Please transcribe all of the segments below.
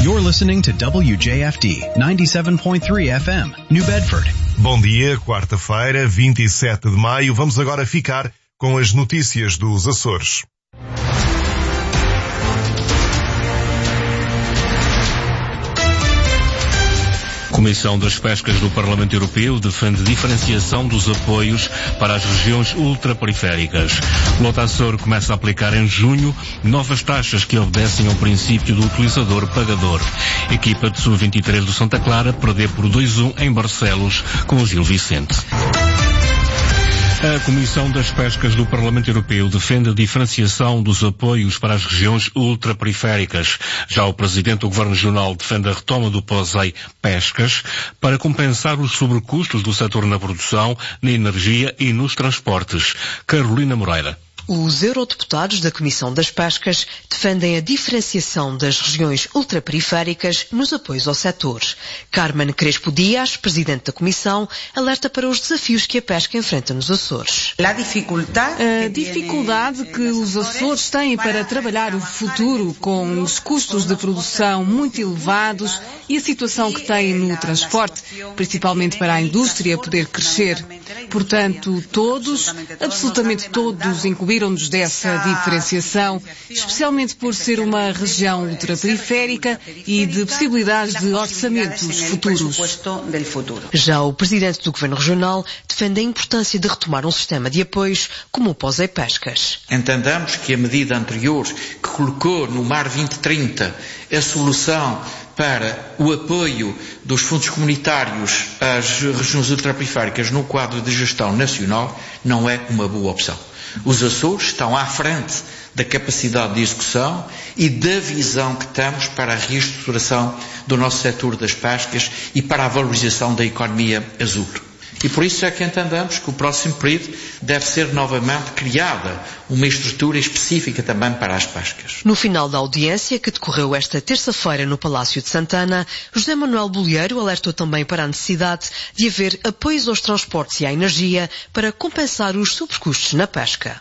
You're listening to WJFD 97.3 FM, New Bedford. Bom dia, quarta-feira, 27 de maio. Vamos agora ficar com as notícias dos Açores. A Comissão das Pescas do Parlamento Europeu defende diferenciação dos apoios para as regiões ultraperiféricas. Lota Açor começa a aplicar em junho novas taxas que obedecem ao princípio do utilizador-pagador. Equipa de Sub-23 do Santa Clara perdeu por 2-1 em Barcelos com o Gil Vicente. A Comissão das Pescas do Parlamento Europeu defende a diferenciação dos apoios para as regiões ultraperiféricas. Já o Presidente do Governo Regional defende a retoma do POSEI Pescas para compensar os sobrecustos do setor na produção, na energia e nos transportes. Carolina Moreira. Os eurodeputados da Comissão das Pescas defendem a diferenciação das regiões ultraperiféricas nos apoios ao setor. Carmen Crespo Dias, presidente da Comissão, alerta para os desafios que a pesca enfrenta nos Açores. A dificuldade que os Açores têm para trabalhar o futuro com os custos de produção muito elevados e a situação que têm no transporte, principalmente para a indústria poder crescer. Portanto, absolutamente todos, incluíram-nos dessa diferenciação, especialmente por ser uma região ultraperiférica e de possibilidades de orçamentos futuros. Já o Presidente do Governo Regional defende a importância de retomar um sistema de apoios como o POSEI Pescas. Entendamos que a medida anterior, que colocou no Mar 2030 a solução para o apoio dos fundos comunitários às regiões ultraperiféricas no quadro de gestão nacional, não é uma boa opção. Os Açores estão à frente da capacidade de execução e da visão que temos para a reestruturação do nosso setor das pescas e para a valorização da economia azul. E por isso é que entendemos que o próximo período deve ser novamente criada uma estrutura específica também para as pescas. No final da audiência, que decorreu esta terça-feira no Palácio de Santana, José Manuel Bolheiro alertou também para a necessidade de haver apoios aos transportes e à energia para compensar os sobrecustos na pesca.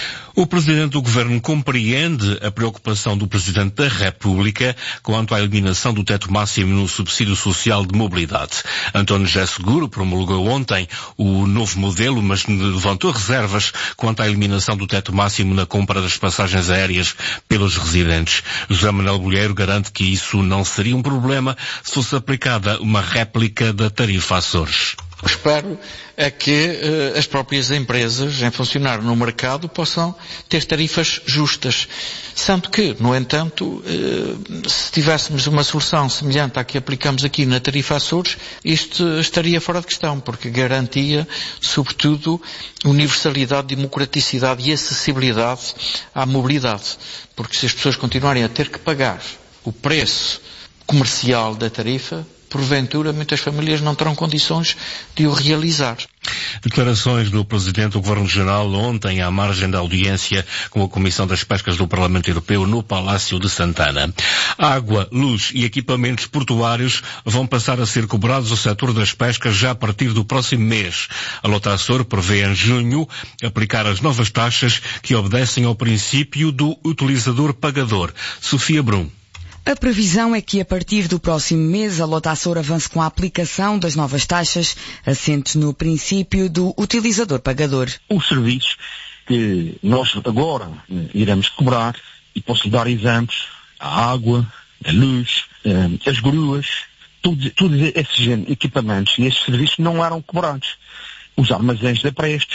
O Presidente do Governo compreende a preocupação do Presidente da República quanto à eliminação do teto máximo no subsídio social de mobilidade. António José Seguro promulgou ontem o novo modelo, mas levantou reservas quanto à eliminação do teto máximo na compra das passagens aéreas pelos residentes. José Manuel Bolheiro garante que isso não seria um problema se fosse aplicada uma réplica da tarifa Açores. Espero é que as próprias empresas em funcionar no mercado possam ter tarifas justas. Sendo que, no entanto, se tivéssemos uma solução semelhante à que aplicamos aqui na tarifa Açores, isto estaria fora de questão, porque garantia, sobretudo, universalidade, democraticidade e acessibilidade à mobilidade. Porque se as pessoas continuarem a ter que pagar o preço comercial da tarifa, porventura, muitas famílias não terão condições de o realizar. Declarações do Presidente do Governo Regional ontem à margem da audiência com a Comissão das Pescas do Parlamento Europeu no Palácio de Santana. Água, luz e equipamentos portuários vão passar a ser cobrados ao setor das pescas já a partir do próximo mês. A Lota Açor prevê em junho aplicar as novas taxas que obedecem ao princípio do utilizador-pagador. Sofia Brum. A previsão é que a partir do próximo mês a Lota Açor avance com a aplicação das novas taxas assentes no princípio do utilizador-pagador. Os serviços que nós agora iremos cobrar, e posso dar exemplos, a água, a luz, as gruas, todos esses equipamentos e esses serviços não eram cobrados. Os armazéns de aprestos,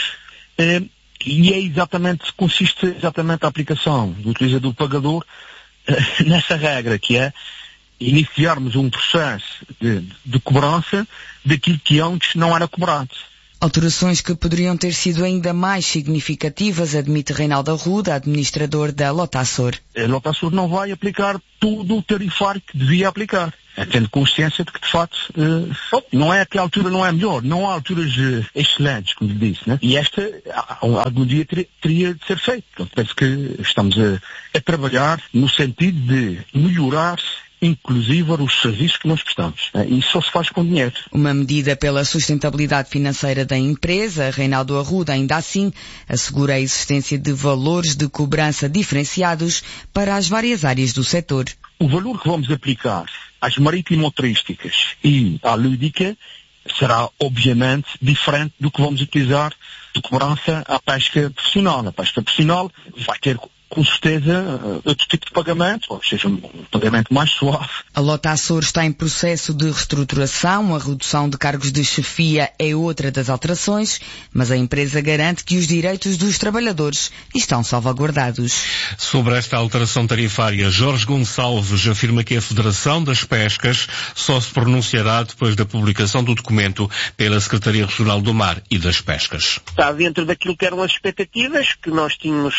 e consiste exatamente a aplicação do utilizador-pagador nessa regra, que é iniciarmos um processo de cobrança daquilo que antes não era cobrado. Alterações que poderiam ter sido ainda mais significativas, admite Reinaldo Arruda, administrador da Lota Açor. A Lota Açor não vai aplicar todo o tarifário que devia aplicar. Tendo consciência de que, de facto, não é que a altura não é melhor, não há alturas excelentes, como lhe disse, né? E esta, algum dia teria de ser feito. Então, penso que estamos a trabalhar no sentido de melhorar, inclusive, os serviços que nós prestamos. E só se faz com dinheiro. Uma medida pela sustentabilidade financeira da empresa, Reinaldo Arruda, ainda assim, assegura a existência de valores de cobrança diferenciados para as várias áreas do setor. O valor que vamos aplicar às marítimo-turísticas e à lúdica será, obviamente, diferente do que vamos utilizar de cobrança à pesca profissional. A pesca profissional vai ter, com certeza, outro tipo de pagamento, ou seja, um pagamento mais suave. A Lota Açores está em processo de reestruturação, a redução de cargos de chefia é outra das alterações, mas a empresa garante que os direitos dos trabalhadores estão salvaguardados. Sobre esta alteração tarifária, Jorge Gonçalves afirma que a Federação das Pescas só se pronunciará depois da publicação do documento pela Secretaria Regional do Mar e das Pescas. Está dentro daquilo que eram as expectativas que nós tínhamos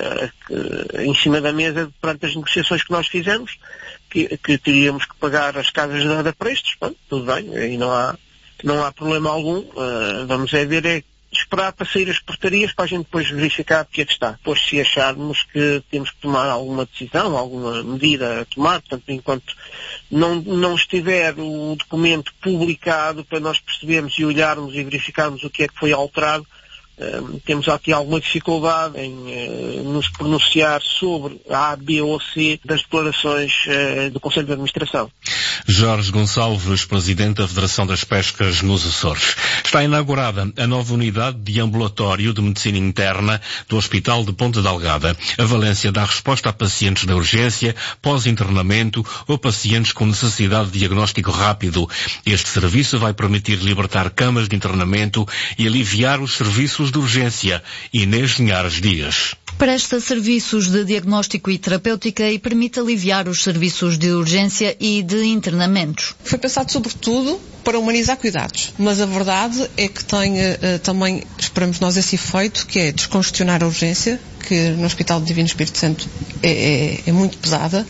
em cima da mesa perante as negociações que nós fizemos, que teríamos que pagar as casas de prestos. Bom, tudo bem, aí não há problema algum. Vamos ver esperar para sair as portarias para a gente depois verificar o que é que está. Depois, se acharmos que temos que tomar alguma decisão, alguma medida a tomar, portanto, enquanto não estiver o documento publicado para nós percebermos e olharmos e verificarmos o que é que foi alterado, temos aqui alguma dificuldade em nos pronunciar sobre a A, B ou C das declarações do Conselho de Administração. Jorge Gonçalves, Presidente da Federação das Pescas nos Açores. Está inaugurada a nova unidade de ambulatório de medicina interna do Hospital de Ponta Delgada. A Valência dá resposta a pacientes da urgência, pós-internamento ou pacientes com necessidade de diagnóstico rápido. Este serviço vai permitir libertar camas de internamento e aliviar os serviços de urgência. Inês Linhares Dias. Presta serviços de diagnóstico e terapêutica e permite aliviar os serviços de urgência e de internamentos. Foi pensado sobretudo para humanizar cuidados, mas a verdade é que tem também, esperamos nós, esse efeito, que é descongestionar a urgência, que no Hospital do Divino Espírito Santo é muito pesada,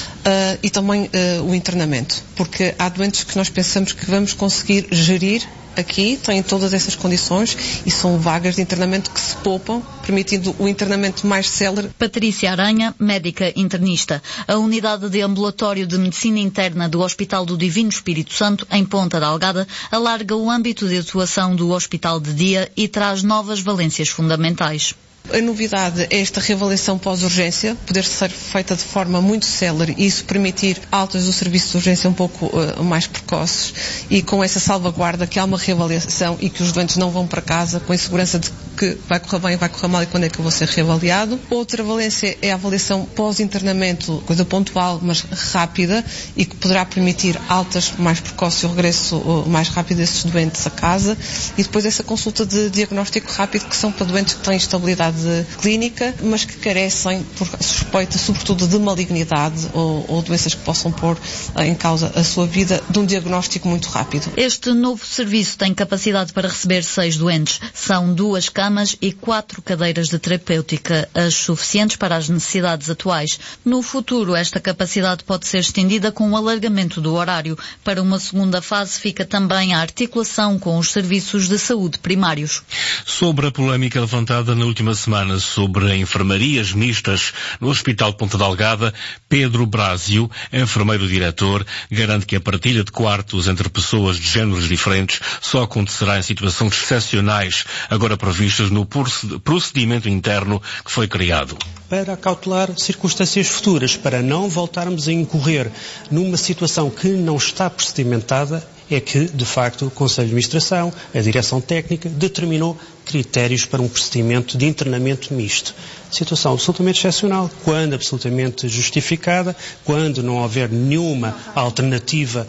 e também o internamento, porque há doentes que nós pensamos que vamos conseguir gerir aqui, têm todas essas condições e são vagas de internamento que se poupam, permitindo o internamento mais célere. Patrícia Aranha, médica internista. A unidade de ambulatório de medicina interna do Hospital do Divino Espírito Santo, em Ponta Delgada, alarga o âmbito de atuação do hospital de dia e traz novas valências fundamentais. A novidade é esta reavaliação pós-urgência, poder ser feita de forma muito célere e isso permitir altas do serviço de urgência um pouco mais precoces e com essa salvaguarda que há uma reavaliação e que os doentes não vão para casa com a insegurança de que vai correr bem, vai correr mal e quando é que eu vou ser reavaliado. Outra valência é a avaliação pós-internamento, coisa pontual, mas rápida e que poderá permitir altas mais precoces e o regresso mais rápido desses doentes a casa e depois essa consulta de diagnóstico rápido que são para doentes que têm estabilidade clínica, mas que carecem por suspeita, sobretudo de malignidade ou doenças que possam pôr em causa a sua vida, de um diagnóstico muito rápido. Este novo serviço tem capacidade para receber 6 doentes. São 2 camas e 4 cadeiras de terapêutica, as suficientes para as necessidades atuais. No futuro, esta capacidade pode ser estendida com o alargamento do horário. Para uma segunda fase, fica também a articulação com os serviços de saúde primários. Sobre a polémica levantada na última semana sobre enfermarias mistas no Hospital de Ponta Delgada, Pedro Brásio, enfermeiro-diretor, garante que a partilha de quartos entre pessoas de géneros diferentes só acontecerá em situações excepcionais, agora previstas no procedimento interno que foi criado. Para acautelar circunstâncias futuras, para não voltarmos a incorrer numa situação que não está procedimentada, é que, de facto, o Conselho de Administração, a Direção Técnica, determinou critérios para um procedimento de internamento misto. Situação absolutamente excepcional, quando absolutamente justificada, quando não houver nenhuma alternativa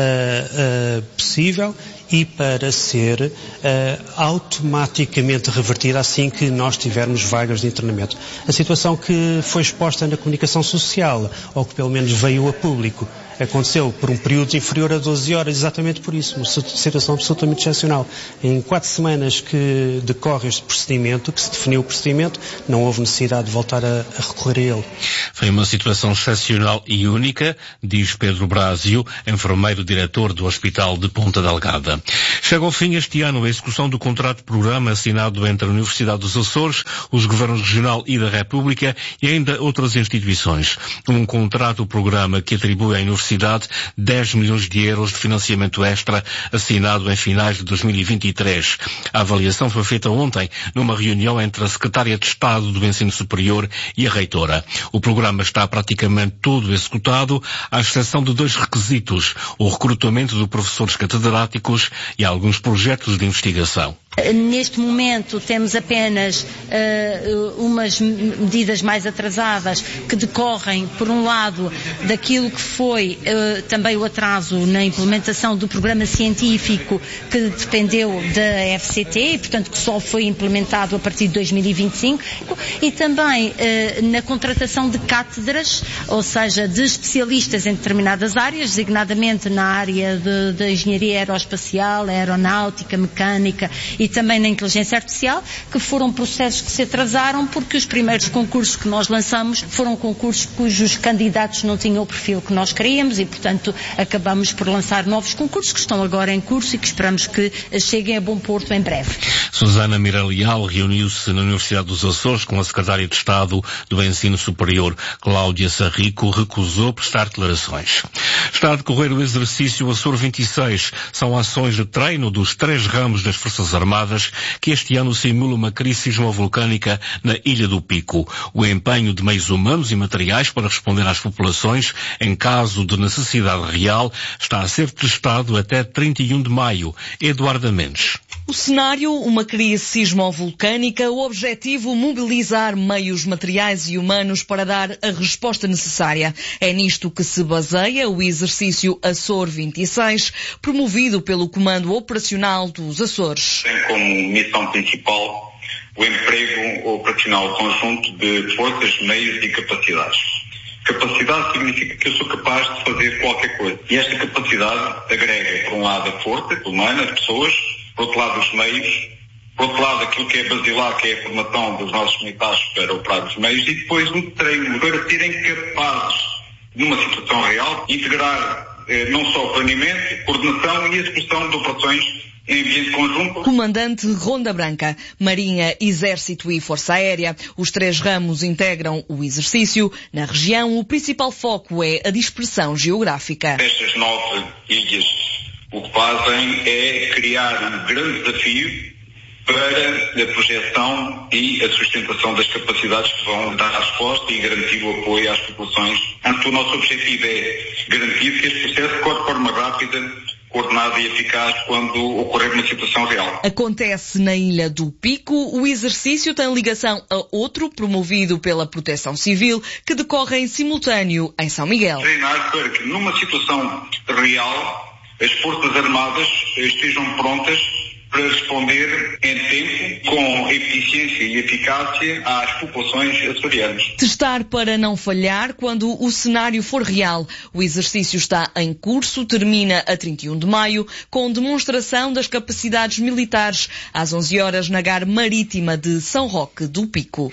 possível e para ser automaticamente revertida assim que nós tivermos vagas de internamento. A situação que foi exposta na comunicação social, ou que pelo menos veio a público, aconteceu por um período inferior a 12 horas, exatamente por isso, uma situação absolutamente excepcional. Em 4 semanas que decorre este procedimento, que se definiu o procedimento, não houve necessidade de voltar a recorrer a ele. Foi uma situação excepcional e única, diz Pedro Brásio, enfermeiro-diretor do Hospital de Ponta Delgada. Chega ao fim este ano a execução do contrato de programa assinado entre a Universidade dos Açores, os Governos Regional e da República e ainda outras instituições. Um contrato-programa que atribui à Universidade Universidade 10 milhões de euros de financiamento extra assinado em finais de 2023. A avaliação foi feita ontem numa reunião entre a Secretária de Estado do Ensino Superior e a Reitora. O programa está praticamente todo executado, à exceção de 2 requisitos: o recrutamento de professores catedráticos e alguns projetos de investigação. Neste momento temos apenas umas medidas mais atrasadas que decorrem, por um lado, daquilo que foi também o atraso na implementação do programa científico que dependeu da FCT e, portanto, que só foi implementado a partir de 2025, e também na contratação de cátedras, ou seja, de especialistas em determinadas áreas, designadamente na área de engenharia aeroespacial, aeronáutica, mecânica e também na inteligência artificial, que foram processos que se atrasaram porque os primeiros concursos que nós lançamos foram concursos cujos candidatos não tinham o perfil que nós queríamos e, portanto, acabamos por lançar novos concursos que estão agora em curso e que esperamos que cheguem a bom porto em breve. Susana Mira Leal reuniu-se na Universidade dos Açores com a Secretária de Estado do Ensino Superior. Cláudia Sarrico recusou prestar declarações. Está a decorrer o exercício Açor 26. São ações de treino dos 3 ramos das Forças Armadas que este ano simula uma crise sismovolcânica na Ilha do Pico. O empenho de meios humanos e materiais para responder às populações em caso de necessidade real está a ser testado até 31 de maio. Eduardo Mendes. O cenário, uma crise sismovolcânica, o objetivo mobilizar meios materiais e humanos para dar a resposta necessária. É nisto que se baseia o exercício Açor 26, promovido pelo Comando Operacional dos Açores. Tem como missão principal o emprego operacional conjunto de forças, meios e capacidades. Capacidade significa que eu sou capaz de fazer qualquer coisa. E esta capacidade agrega, por um lado, a força humana, as pessoas, por outro lado, os meios, por outro lado, aquilo que é basilar, que é a formação dos nossos militares para operar os meios, e depois um treino para serem capazes, numa situação real, integrar não só o planeamento, coordenação e execução de operações em ambiente conjunto. Comandante Ronda Branca, Marinha, Exército e Força Aérea. Os 3 ramos integram o exercício. Na região, o principal foco é a dispersão geográfica. Estas 9 ilhas, o que fazem é criar um grande desafio para a projeção e a sustentação das capacidades que vão dar resposta e garantir o apoio às populações. Portanto, o nosso objetivo é garantir que este processo corre de forma rápida, coordenada e eficaz quando ocorrer uma situação real. Acontece na Ilha do Pico. O exercício tem ligação a outro promovido pela Proteção Civil que decorre em simultâneo em São Miguel. Treinar para que numa situação real as Forças Armadas estejam prontas para responder em tempo, com eficiência e eficácia às populações açorianas. Testar para não falhar quando o cenário for real. O exercício está em curso, termina a 31 de maio, com demonstração das capacidades militares às 11 horas na Gar Marítima de São Roque do Pico.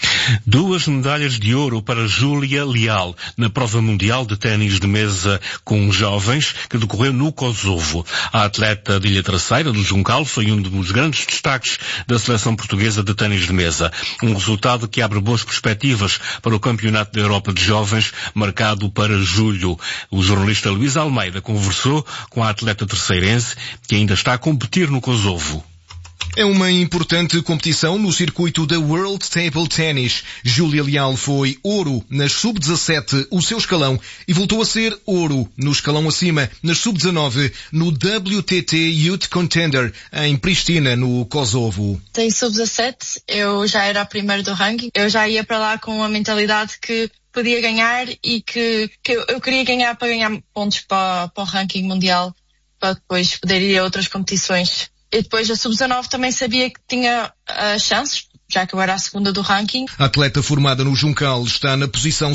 2 medalhas de ouro para Júlia Leal na prova mundial de ténis de mesa com jovens que decorreu no Kosovo. A atleta de Ilha Terceira, do Juncal, foi um dos grandes destaques da seleção portuguesa de ténis de mesa. Um resultado que abre boas perspectivas para o Campeonato da Europa de Jovens, marcado para julho. O jornalista Luís Almeida conversou com a atleta terceirense que ainda está a competir no Kosovo. É uma importante competição no circuito da World Table Tennis. Júlia Leal foi ouro nas sub-17, o seu escalão, e voltou a ser ouro no escalão acima, nas sub-19, no WTT Youth Contender, em Pristina, no Kosovo. Em sub-17, eu já era a primeira do ranking. Eu já ia para lá com a mentalidade que podia ganhar e que eu queria ganhar para ganhar pontos para o ranking mundial, para depois poder ir a outras competições. E depois a sub-19 também sabia que tinha chances, já que eu era a segunda do ranking. A atleta formada no Juncal está na posição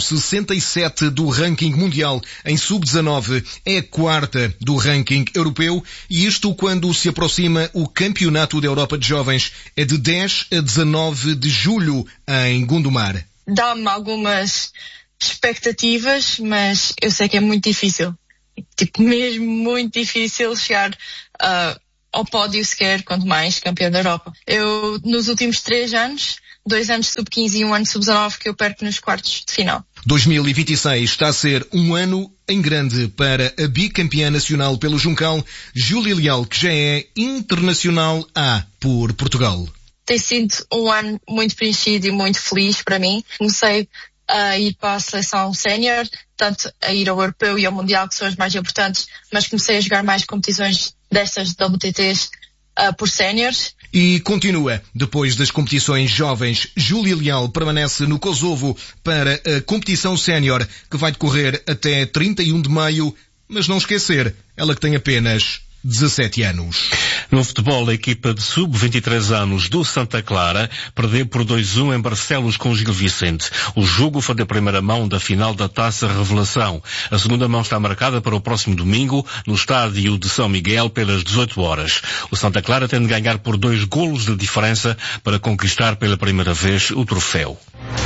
67 do ranking mundial. Em sub-19 é a 4ª do ranking europeu, e isto quando se aproxima o Campeonato da Europa de Jovens. É de 10 a 19 de julho em Gondomar. Dá-me algumas expectativas, mas eu sei que é muito difícil. Tipo, mesmo muito difícil chegar ao pódio sequer, quanto mais campeão da Europa. Eu, nos últimos 3 anos, 2 anos sub-15 e 1 ano sub-19 que eu perco nos quartos de final. 2026 está a ser um ano em grande para a bicampeã nacional pelo Juncal, Júlia Leal, que já é internacional A por Portugal. Tem sido um ano muito preenchido e muito feliz para mim. Comecei a ir para a seleção sénior, tanto a ir ao europeu e ao mundial, que são as mais importantes, mas comecei a jogar mais competições destas WTTs por séniores. E continua. Depois das competições jovens, Júlia Leal permanece no Kosovo para a competição sénior, que vai decorrer até 31 de maio, mas não esquecer, ela que tem apenas 17 anos. No futebol, a equipa de sub-23 anos do Santa Clara perdeu por 2-1 em Barcelos com o Gil Vicente. O jogo foi da primeira mão da final da Taça Revelação. A segunda mão está marcada para o próximo domingo no estádio de São Miguel pelas 18 horas. O Santa Clara tem de ganhar por 2 golos de diferença para conquistar pela primeira vez o troféu.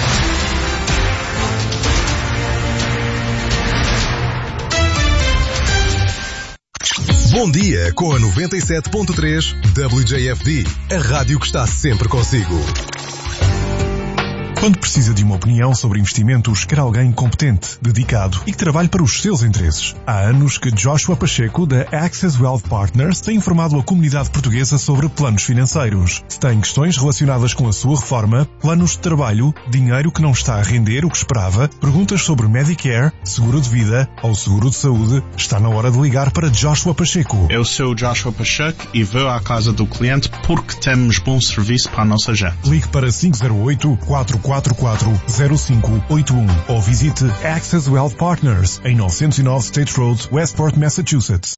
Bom dia com a 97.3 WJFD, a rádio que está sempre consigo. Quando precisa de uma opinião sobre investimentos, quer alguém competente, dedicado e que trabalhe para os seus interesses. Há anos que Joshua Pacheco, da Access Wealth Partners, tem informado a comunidade portuguesa sobre planos financeiros. Se tem questões relacionadas com a sua reforma, planos de trabalho, dinheiro que não está a render o que esperava, perguntas sobre Medicare, seguro de vida ou seguro de saúde, está na hora de ligar para Joshua Pacheco. Eu sou Joshua Pacheco e vou à casa do cliente porque temos bom serviço para a nossa gente. Ligue para 508-444-0581 ou visite Access Wealth Partners em 909 State Road, Westport, Massachusetts.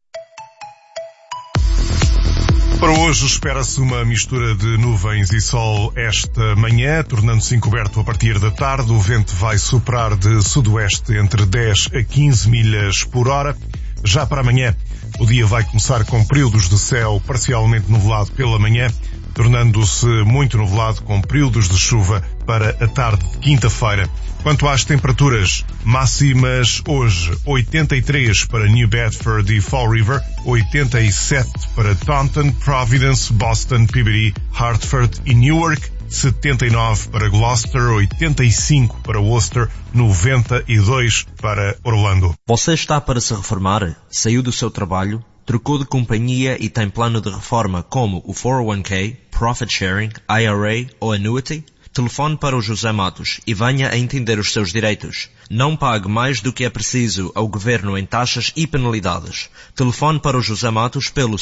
Para hoje espera-se uma mistura de nuvens e sol esta manhã, tornando-se encoberto a partir da tarde. O vento vai soprar de sudoeste entre 10 a 15 milhas por hora. Já para amanhã, o dia vai começar com períodos de céu parcialmente nublado pela manhã, tornando-se muito nublado com períodos de chuva para a tarde de quinta-feira. Quanto às temperaturas máximas, hoje 83 para New Bedford e Fall River, 87 para Taunton, Providence, Boston, Peabody, Hartford e Newark, 79 para Gloucester, 85 para Worcester, 92 para Orlando. Você está para se reformar? Saiu do seu trabalho? Trocou de companhia e tem plano de reforma como o 401k, Profit Sharing, IRA ou Annuity? Telefone para o José Matos e venha a entender os seus direitos. Não pague mais do que é preciso ao governo em taxas e penalidades. Telefone para o José Matos pelo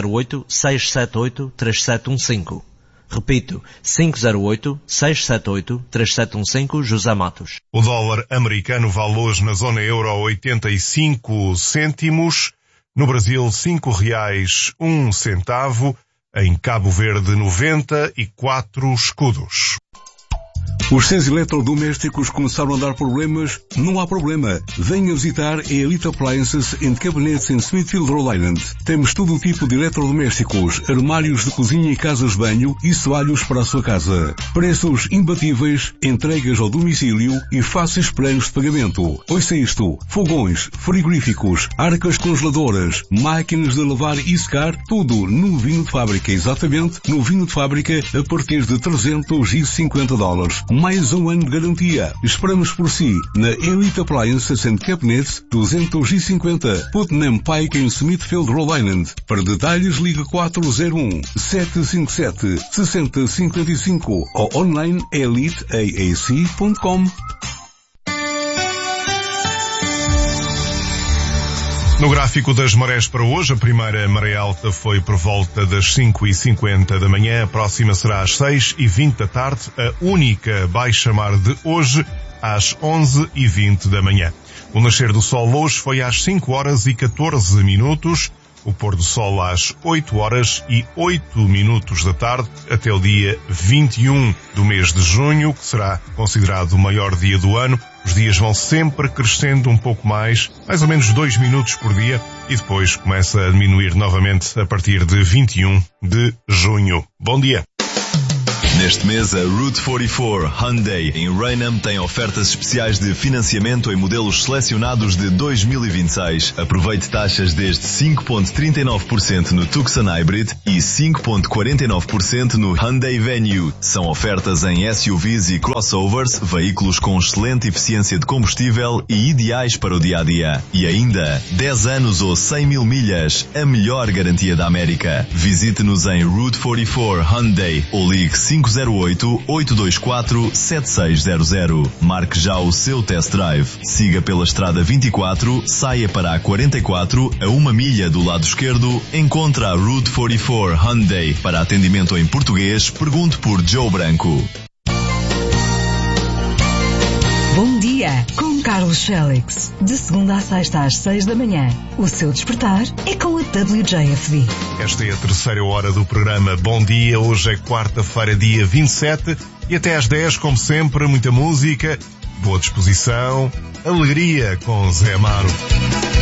508-678-3715. Repito, 508-678-3715, José Matos. O dólar americano vale hoje na zona euro 85 cêntimos. No Brasil, R$5,01. Em Cabo Verde, 94 escudos. Os seus eletrodomésticos começaram a dar problemas? Não há problema. Venha visitar a Elite Appliances and Cabinets em Smithfield, Rhode Island. Temos todo o tipo de eletrodomésticos, armários de cozinha e casas de banho e soalhos para a sua casa. Preços imbatíveis, entregas ao domicílio e fáceis planos de pagamento. Ouça isto: fogões, frigoríficos, arcas congeladoras, máquinas de lavar e secar, tudo novinho de fábrica, exatamente novinho de fábrica a partir de $350. Mais um ano de garantia. Esperamos por si na Elite Appliances and Cabinets 250 Putnam Pike em Smithfield, Rhode Island. Para detalhes ligue 401-757-6055 ou online eliteaac.com. No gráfico das marés para hoje, a primeira maré alta foi por volta das 5h50 da manhã, a próxima será às 6h20 da tarde, a única baixa mar de hoje às 11h20 da manhã. O nascer do sol hoje foi às 5h14, o pôr do sol às 8h08 da tarde, até o dia 21 do mês de junho, que será considerado o maior dia do ano. Os dias vão sempre crescendo um pouco mais ou menos 2 minutos por dia, e depois começa a diminuir novamente a partir de 21 de junho. Bom dia! Neste mês, a Route 44 Hyundai em Raynham tem ofertas especiais de financiamento em modelos selecionados de 2026. Aproveite taxas desde 5,39% no Tucson Hybrid e 5,49% no Hyundai Venue. São ofertas em SUVs e crossovers, veículos com excelente eficiência de combustível e ideais para o dia-a-dia. E ainda, 10 anos ou 100 mil milhas, a melhor garantia da América. Visite-nos em Route 44 Hyundai ou ligue 508-824-7600. Marque já o seu test drive. Siga pela Estrada 24, saia para a 44, a 1 milha do lado esquerdo, encontra a Route 44 Hyundai. Para atendimento em português, pergunte por Joe Branco. Bom dia, com Carlos Félix. De segunda a sexta às 6 da manhã. O seu despertar é com a WJFD. Esta é a terceira hora do programa Bom Dia. Hoje é quarta-feira, dia 27. E até às 10, como sempre, muita música, boa disposição, alegria com Zé Amaro.